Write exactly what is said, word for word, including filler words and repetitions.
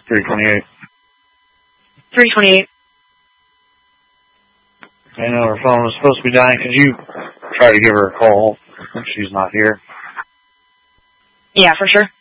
three twenty-eight. three twenty-eight. I know her phone was supposed to be dying. Could you try to give her a call if she's not here? Yeah, for sure.